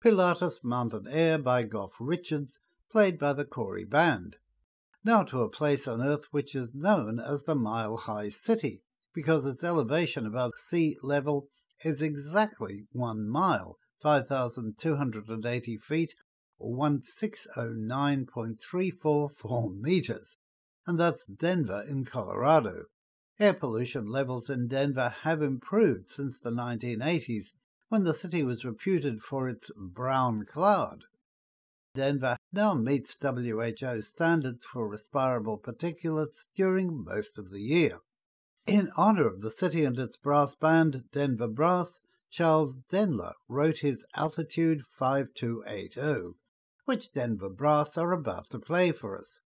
Pilatus Mountain Air by Goff Richards, played by the Corey Band. Now to a place on Earth which is known as the Mile High City, because its elevation above sea level is exactly 1 mile, 5,280 feet, or 1609.344 meters, and that's Denver in Colorado. Air pollution levels in Denver have improved since the 1980s, when the city was reputed for its brown cloud. Denver now meets WHO standards for respirable particulates during most of the year. In honor of the city and its brass band, Denver Brass, Charles Denler wrote his Altitude 5280, which Denver Brass are about to play for us.